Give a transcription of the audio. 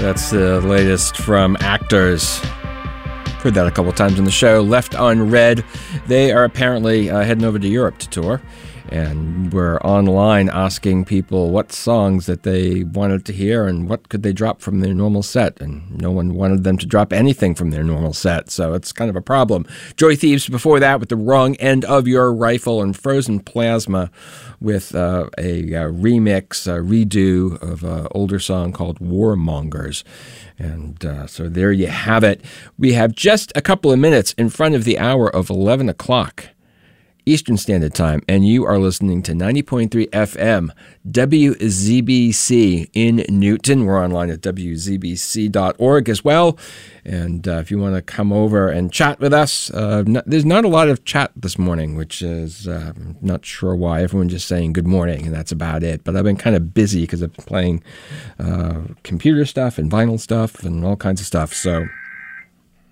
That's the latest from Actors. Heard that a couple times on the show. Left on Red. They are apparently heading over to Europe to tour. And we're online asking people what songs that they wanted to hear and what could they drop from their normal set. And no one wanted them to drop anything from their normal set, so it's kind of a problem. Joy Thieves before that with The Wrong End of Your Rifle, and Frozen Plasma with a remix, a redo of an older song called Warmongers. And so there you have it. We have just a couple of minutes in front of the hour of 11 o'clock. Eastern Standard Time, and you are listening to 90.3 FM, WZBC in Newton. We're online at WZBC.org as well. And if you want to come over and chat with us, there's not a lot of chat this morning, which is not sure why. Everyone's just saying good morning, and that's about it. But I've been kind of busy because I've been playing computer stuff and vinyl stuff and all kinds of stuff. So